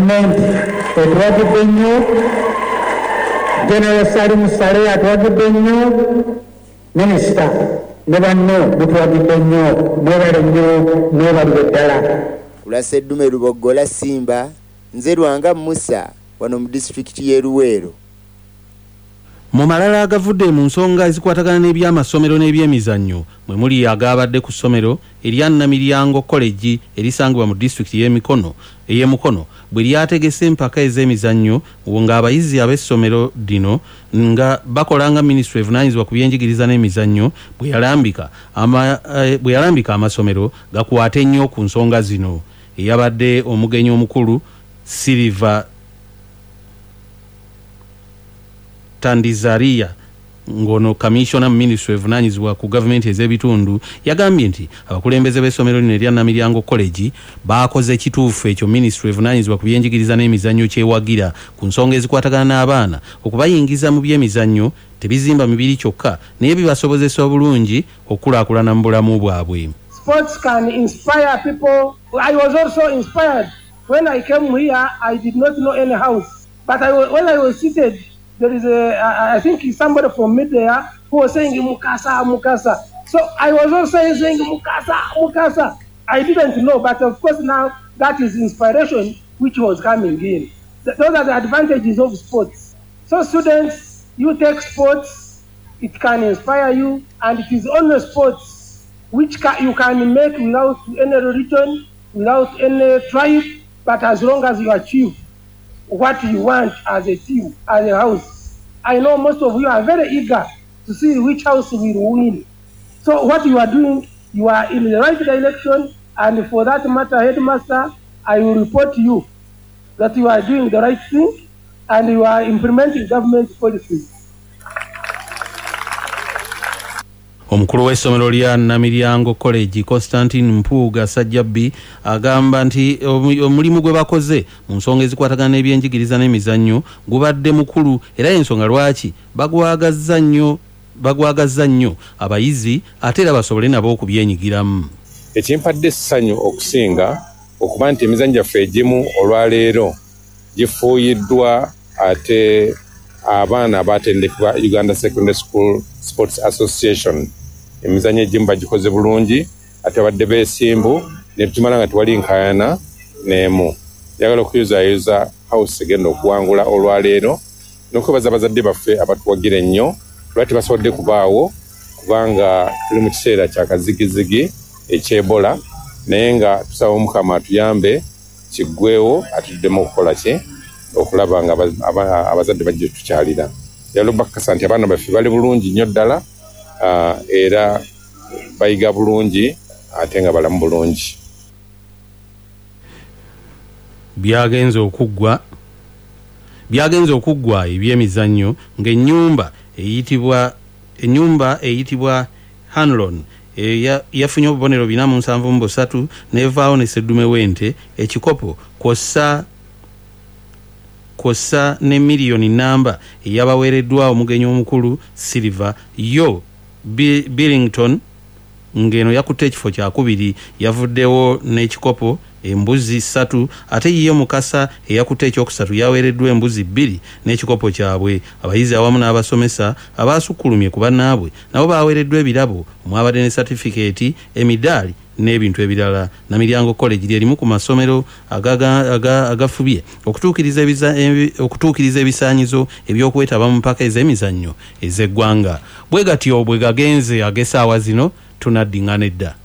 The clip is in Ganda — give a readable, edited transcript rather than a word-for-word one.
etwagidde nnyo General Salim Saleh atwagidde nnyo Minisita ne banno mutwagidde nnyo mwebale nnyo mwebalire ddala. Ulaseddume Lubogola Simba nze Lwanga Musa wano mu disitulikiti y'e Luweero. Mu malala agavudde mu nsonga ezikwatagana n'ebyamasomero n'ebyemizannyo mwe muli agabadde ku ssomero erya Namiryango College erisangibwa mu disitulikiti y'Emukono bwe lyategese empaka ez'emizannyo ng'abayizi ab'essomero dino nga bakola nga Ministry evunaanyizibwa ku byenjigiriza n'emizannyo bwe yalambika amasomero gakwate ennyo ku nsonga zino. Eyabadde omugenyi omukulu Silver Tandizaria ngono Commissioner Ministry evunaanyizibwa ku gavumenti ez'ebitundu yagambye nti abakulembeze b'essomero lino erya Namiryango College bakoze ekituufu ekyo Ministry evunaanyizibwa ku byenjigiriza n'emizannyo kyewagira ku nsonga ezikwatagana n'abaana okubayingiza mu byemizannyo tebizimba mibiri kyokka naye bibasobozesa obulungi okukulaakulana mu bulamu bwabwe. Sports can inspire people. I was also inspired. When I came here, I did not know any house. But when I was seated, there is I think somebody from Midea who was saying Mukasa, Mukasa. So I was also saying Mukasa, Mukasa. I didn't know, but of course now that is inspiration which was coming in. Those are the advantages of sports. So students, you take sports, it can inspire you, and it is only sports which you can make without any religion, without any tribe, but as long as you achieve what you want as a team, as a house. I know most of you are very eager to see which house will win. So what you are doing, you are in the right direction, and for that matter, Headmaster, I will report to you that you are doing the right thing and you are implementing government policies. Omukulu w'essomero lya Namiryango College Constantine Mpuuga Sajjabbi agamba nti omulimu gwe bakoze mu nsonga ezikwatagana n'ebyenjigiriza n'emizannyo gubadde mukulu era ensonga lwaki bagwagazza nnyo abayizi ate era basobole nabo okubyenyigiramu. Ekimpadde essanyu okusinga okuba nti emizannyo gyaffe egimu olwaleero gifuuyiddwa ate abaana abatendekebwa Uganda Secondary School Sports Association. Emizannyo egimu bagikoze bulungi ate badde beesimbu ne tumala nga tewali nkaayana n'emu. Njagala okuyuzaayoza house egenda okuwangula olwaleero n'okwebaza abazadde baffe abatuwagira ennyo lwaki tebasobodde kubaawo kubanga tuli mu kiseera kya kazigizigi eky'Ebola naye nga tusaba Mukama atuyambe kiggwewo atuddemu okukola ki okulaba nga abazadde bajja tukyalira. Yalo bakasa nti abaana baffe bali bulungi nnyo ddala era bayiga bulungi ate nga balamu bulungi. Byagenze okuggwa ebyemizannyo ng'ennyumba eyitibwa Hanlon yafunye obubonero 473 nevaawo ne Seddume w'ente ekikopo kosa ne miliyoni namba eyabaweereddwa omugenyi omukulu Silver yo Billington ngeno yakutte ekifo kyakubiri yavuddewo n'ekikopo embuzi 3 ate yiye Mukasa eyakutte ekyokusatu yaweereddwa embuzi 2 n'ekikopo kyabwe. Abayizi awamu n'abasomesa abaasukkulumye ku bannaabwe nabo baweereddwa ebirabo omwabadde ne certificate emidaali n'ebintu ebirala. Namiryango College lyerimu ku masomero agafubye okutuukiriza ebisaanyizo ebyokwetaba mu mpaka ez'emizannyo ez'eggwanga. Bwe gatyo bwe gagenze ag'essaawa zino tunaddingana edda.